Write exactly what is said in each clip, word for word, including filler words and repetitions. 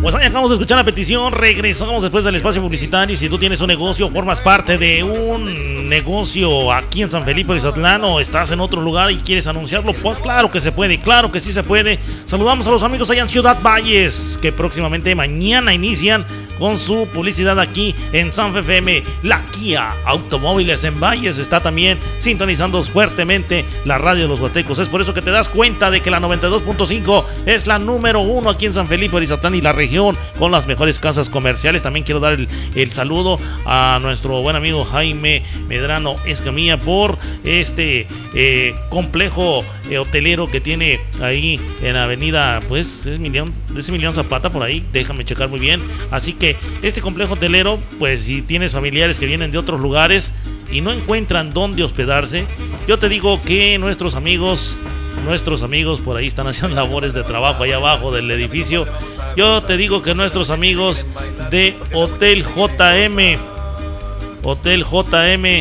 Pues ahí acabamos de escuchar la petición. Regresamos después del espacio publicitario. Si tú tienes un negocio, formas parte de un negocio aquí en San Felipe Orizatlán o estás en otro lugar y quieres anunciarlo, pues claro que se puede, claro que sí se puede. Saludamos a los amigos allá en Ciudad Valles, que próximamente mañana inician con su publicidad aquí en San F M. La Kia Automóviles en Valles está también sintonizando fuertemente la radio de los Huastecos. Es por eso que te das cuenta de que la noventa y dos punto cinco es la número uno aquí en San Felipe Orizatlán y la región, con las mejores casas comerciales. También quiero dar el, el saludo a nuestro buen amigo Jaime Medrano Escamilla por este eh, complejo eh, hotelero que tiene ahí en la avenida, pues es Emiliano, es Emiliano Zapata, por ahí, déjame checar muy bien. Así que este complejo hotelero, pues si tienes familiares que vienen de otros lugares y no encuentran dónde hospedarse, yo te digo que nuestros amigos Nuestros amigos por ahí están haciendo labores de trabajo allá abajo del edificio. Yo te digo que nuestros amigos de Hotel J M Hotel J M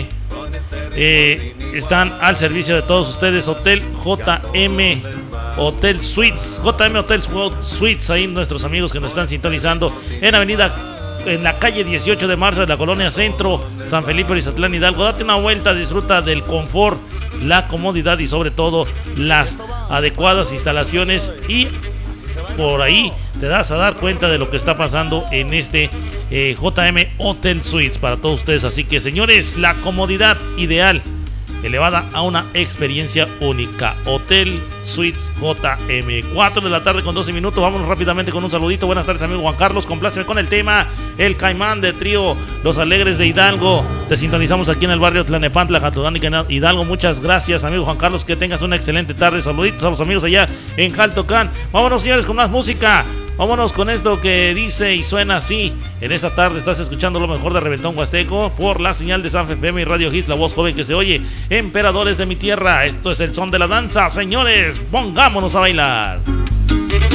eh, están al servicio de todos ustedes. Hotel J M Hotel Suites J M Hotel Suites, ahí nuestros amigos que nos están sintonizando en avenida, en la calle dieciocho de marzo de la colonia Centro, San Felipe Orizatlán, Hidalgo. Date una vuelta, disfruta del confort, la comodidad y sobre todo las adecuadas instalaciones, y por ahí te das a dar cuenta de lo que está pasando en este eh, J M Hotel Suites para todos ustedes. Así que, señores, la comodidad ideal elevada a una experiencia única. Hotel Suites J M. cuatro de la tarde con doce minutos. Vámonos rápidamente con un saludito. Buenas tardes, amigo Juan Carlos. Compláceme con el tema El Caimán de Trío Los Alegres de Hidalgo. Te sintonizamos aquí en el barrio Tlanepantla, Jaltocán, Hidalgo. Muchas gracias, amigo Juan Carlos. Que tengas una excelente tarde. Saluditos a los amigos allá en Jaltocán. Vámonos, señores, con más música. Vámonos con esto que dice y suena así. En esta tarde estás escuchando lo mejor de Reventón Huasteco por la señal de San F M y Radio Hits, la voz joven que se oye. Emperadores de mi tierra, esto es el son de la danza. Señores, pongámonos a bailar.